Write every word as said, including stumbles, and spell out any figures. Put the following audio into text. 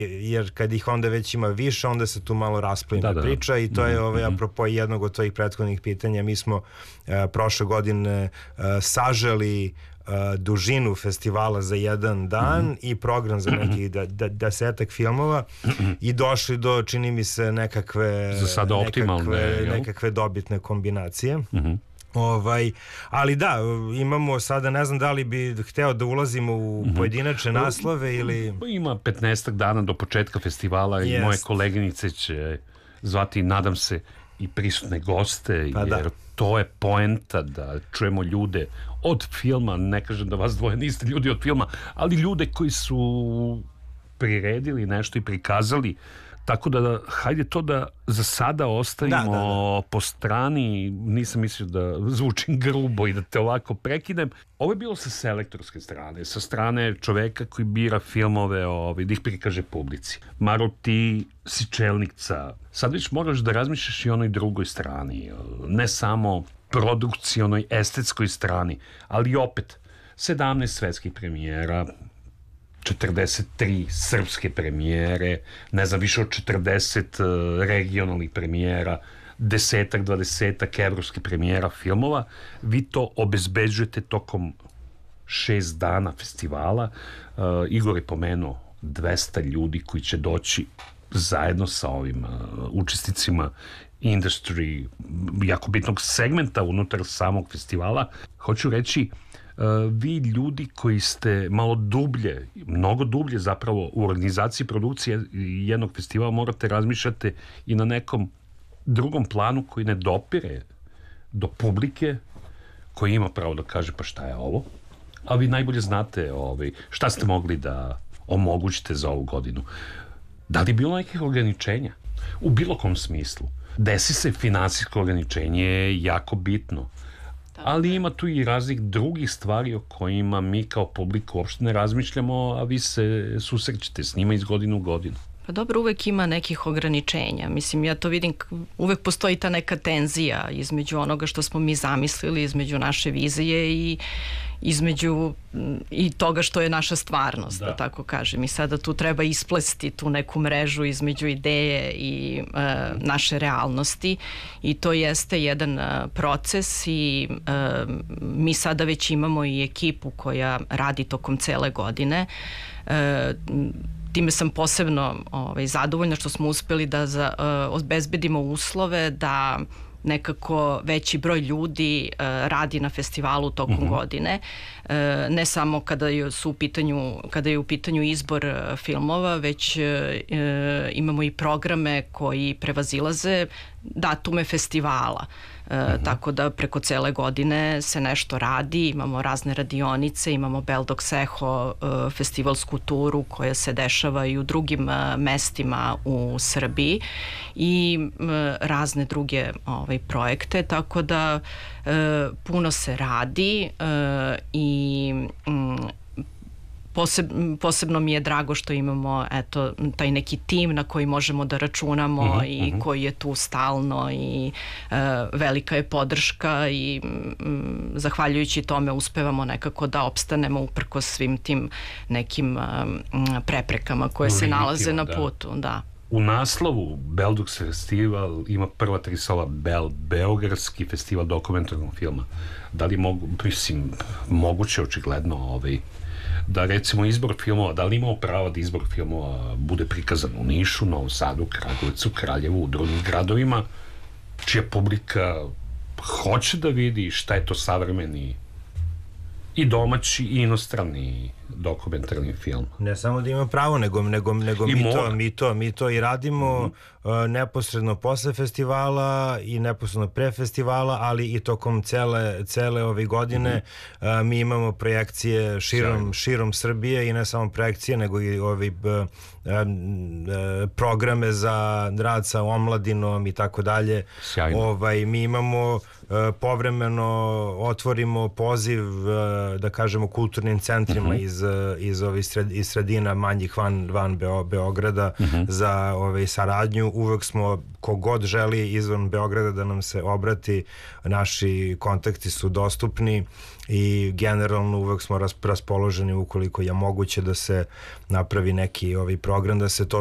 jer kad ih onda već ima više, onda se tu malo rasplina da, da. priča i to je ovaj, apropo jednog od tvojih prethodnih pitanja. Mi smo uh, prošle godine uh, saželi uh, dužinu festivala za jedan dan mm-hmm. i program za nekih da, da, desetak filmova mm-hmm. i došli do, čini mi se, nekakve, za sada optimalne, nekakve, nekakve dobitne kombinacije. Mm-hmm. Ovaj, ali da, imamo sada, ne znam da li bi hteo da ulazimo u pojedinačne naslove ili... Ima petnaestak dana do početka festivala yes. i moje koleginice će zvati, nadam se, i prisutne goste, pa jer da. To je poenta da čujemo ljude od filma, ne kažem da vas dvoje niste ljudi od filma, ali ljude koji su priredili nešto i prikazali. Tako da, hajde to da za sada ostavimo da, da, da. po strani, nisam mislio da zvučim grubo i da te ovako prekidem. Ovo je bilo sa selektorske strane, sa strane čoveka koji bira filmove, ovaj, da ih prikaže publici. Maro, ti si čelnica, sad već moraš da razmišljaš i onoj drugoj strani, ne samo produkcionoj, estetskoj strani, ali opet sedamnaest svetskih premijera, četrdeset tri srpske premijere, ne znam, više od četrdeset uh, regionalnih premijera, desetak, dvadesetak evropskih premijera filmova. Vi to obezbeđujete tokom šest dana festivala. Uh, Igor je pomenuo dvesta ljudi koji će doći zajedno sa ovim uh, učesnicima industry, jako bitnog segmenta unutar samog festivala. Hoću reći, Uh, vi ljudi koji ste malo dublje, mnogo dublje zapravo u organizaciji produkcije jednog festivala morate razmišljati i na nekom drugom planu koji ne dopire do publike, koji ima pravo da kaže pa šta je ovo, a vi najbolje znate ovaj, šta ste mogli da omogućite za ovu godinu. Da li je bilo nekih ograničenja? U bilo kom smislu. Desi se finansijsko ograničenje, je jako bitno. Ali ima tu i raznih drugih stvari o kojima mi kao publiku uopšte ne razmišljamo, a vi se susrećete s njima iz godine u godinu. Pa dobro, uvek ima nekih ograničenja. Mislim, ja to vidim, uvek postoji ta neka tenzija između onoga što smo mi zamislili, između naše vizije i između i toga što je naša stvarnost, da, da tako kažem. I sada tu treba isplesti tu neku mrežu između ideje i e, naše realnosti i to jeste jedan e, proces i e, mi sada već imamo i ekipu koja radi tokom cele godine. E, Time sam posebno ovaj, zadovoljna što smo uspeli da za, uh, obezbedimo uslove da nekako veći broj ljudi uh, radi na festivalu tokom mm-hmm. godine. Uh, ne samo kada je, su u pitanju, kada je u pitanju izbor uh, filmova, već uh, imamo i programe koji prevazilaze datume festivala. E, uh-huh. Tako da preko cele godine se nešto radi, imamo razne radionice, imamo Beldok Seho e, festivalsku turu koja se dešava i u drugim e, mestima u Srbiji i e, razne druge ovaj, projekte, tako da e, puno se radi e, i m, Poseb, posebno mi je drago što imamo eto, taj neki tim na koji možemo da računamo uh-huh, i uh-huh. koji je tu stalno i e, velika je podrška i m, zahvaljujući tome uspevamo nekako da opstanemo uprkos svim tim nekim m, preprekama koje se nalaze na putu. Da. Da. U naslovu Belduk festival ima prva tri slova Bel, Beogradski festival dokumentarnog filma. Da li mogu, mislim, moguće očigledno ovaj da recimo izbor filmova, da li imamo pravo da izbor filmova bude prikazan u Nišu, Novom Sadu, Kragujevcu, Kraljevu, u drugim gradovima, čija publika hoće da vidi šta je to savremeni i domaći i inostrani dokumentarni film. Ne samo da ima pravo, nego, nego, nego mi, to, mi, to, mi to i radimo mm-hmm. uh, neposredno posle festivala i neposredno pre festivala, ali i tokom cele, cele ove godine mm-hmm. uh, mi imamo projekcije širom, širom Srbije i ne samo projekcije, nego i ovi uh, uh, programe za rad sa omladinom i tako dalje. Ovaj, mi imamo uh, povremeno otvorimo poziv uh, da kažemo kulturnim centrima mm-hmm. iz iz ovih sred, iz sredina manjih van, van Beo, Beograda uh-huh. za ovaj, saradnju uvek smo, kogod želi izvan Beograda da nam se obrati, naši kontakti su dostupni i generalno uvek smo raspoloženi ukoliko je moguće da se napravi neki ovaj program, da se to